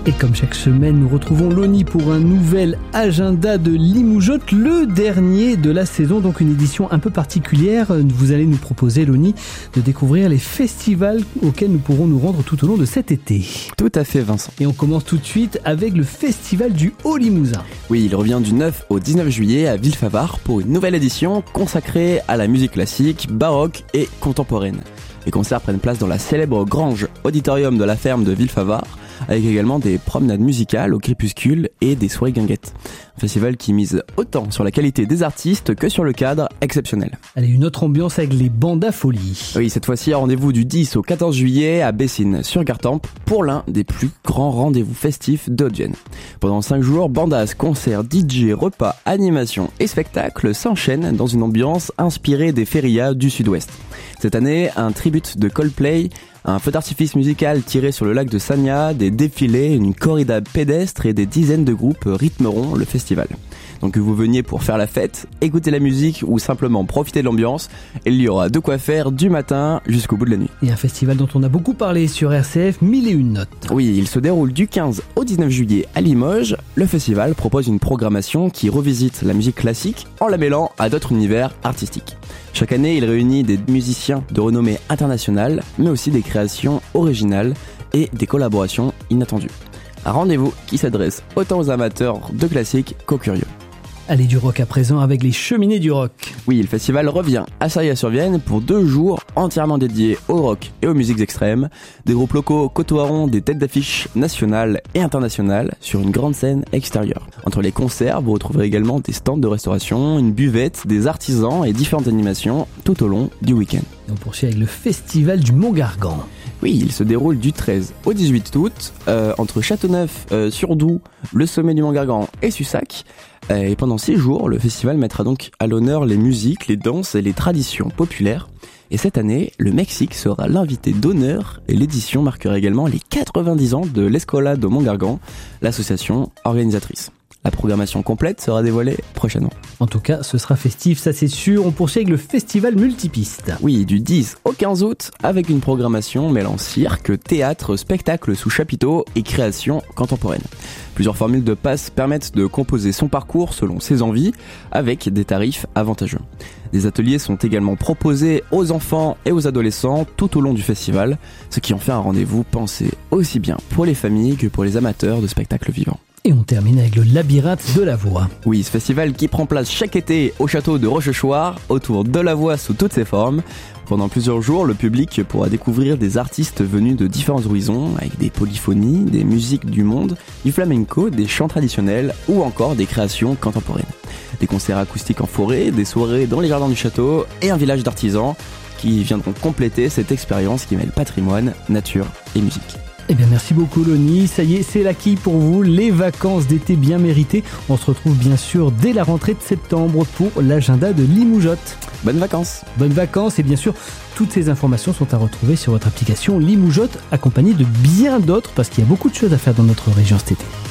Et comme chaque semaine, nous retrouvons Loni pour un nouvel agenda de Limoujotte, le dernier de la saison, donc une édition un peu particulière. Vous allez nous proposer, Loni, de découvrir les festivals auxquels nous pourrons nous rendre tout au long de cet été. Tout à fait, Vincent. Et on commence tout de suite avec le festival du Haut-Limousin. Oui, il revient du 9 au 19 juillet à Villefavard pour une nouvelle édition consacrée à la musique classique, baroque et contemporaine. Les concerts prennent place dans la célèbre grange auditorium de la ferme de Villefavard, avec également des promenades musicales au crépuscule et des soirées guinguettes. Un festival qui mise autant sur la qualité des artistes que sur le cadre exceptionnel. Allez, une autre ambiance avec les Bandas Folie. Oui, cette fois-ci, rendez-vous du 10 au 14 juillet à Bessines, sur Gartempe, pour l'un des plus grands rendez-vous festifs de Haute-Vienne. Pendant 5 jours, bandas, concerts, DJ, repas, animations et spectacles s'enchaînent dans une ambiance inspirée des férias du sud-ouest. Cette année, un tribute de Coldplay, un feu d'artifice musical tiré sur le lac de Sagna, des défilés, une corrida pédestre et des dizaines de groupes rythmeront le festival. Donc que vous veniez pour faire la fête, écouter la musique ou simplement profiter de l'ambiance, il y aura de quoi faire du matin jusqu'au bout de la nuit. Et un festival dont on a beaucoup parlé sur RCF, 1001 notes. Oui, il se déroule du 15 au 19 juillet à Limoges. Le festival propose une programmation qui revisite la musique classique en la mêlant à d'autres univers artistiques. Chaque année, il réunit des musiciens de renommée internationale, mais aussi des créations originales et des collaborations inattendues. Un rendez-vous qui s'adresse autant aux amateurs de classiques qu'aux curieux. Allez, du rock à présent avec les Cheminées du Rock. Oui, le festival revient à Sarrières-sur-Vienne pour 2 jours entièrement dédiés au rock et aux musiques extrêmes. Des groupes locaux côtoieront des têtes d'affiche nationales et internationales sur une grande scène extérieure. Entre les concerts, vous retrouverez également des stands de restauration, une buvette, des artisans et différentes animations tout au long du week-end. Et on poursuit avec le festival du Mont-Gargan. Oui, il se déroule du 13 au 18 août entre Châteauneuf-sur-Doubs, le sommet du Mont-Gargan et Sussac. Et pendant 6 jours, le festival mettra donc à l'honneur les musiques, les danses et les traditions populaires. Et cette année, le Mexique sera l'invité d'honneur et l'édition marquera également les 90 ans de l'Escolade au Mont-Gargan, l'association organisatrice. La programmation complète sera dévoilée prochainement. En tout cas, ce sera festif, ça c'est sûr. On poursuit avec le festival multipiste. Oui, du 10 au 15 août, avec une programmation mêlant cirque, théâtre, spectacle sous chapiteau et création contemporaine. Plusieurs formules de passe permettent de composer son parcours selon ses envies, avec des tarifs avantageux. Des ateliers sont également proposés aux enfants et aux adolescents tout au long du festival, ce qui en fait un rendez-vous pensé aussi bien pour les familles que pour les amateurs de spectacles vivants. Et on termine avec le labyrinthe de la voix. Oui, ce festival qui prend place chaque été au château de Rochechouart, autour de la voix sous toutes ses formes. Pendant plusieurs jours, le public pourra découvrir des artistes venus de différents horizons, avec des polyphonies, des musiques du monde, du flamenco, des chants traditionnels ou encore des créations contemporaines. Des concerts acoustiques en forêt, des soirées dans les jardins du château et un village d'artisans qui viendront compléter cette expérience qui mêle patrimoine, nature et musique. Eh bien, merci beaucoup, Loni. Ça y est, c'est l'acquis pour vous. Les vacances d'été bien méritées. On se retrouve bien sûr dès la rentrée de septembre pour l'agenda de Limoujotte. Bonnes vacances. Bonnes vacances. Et bien sûr, toutes ces informations sont à retrouver sur votre application Limoujotte, accompagnée de bien d'autres, parce qu'il y a beaucoup de choses à faire dans notre région cet été.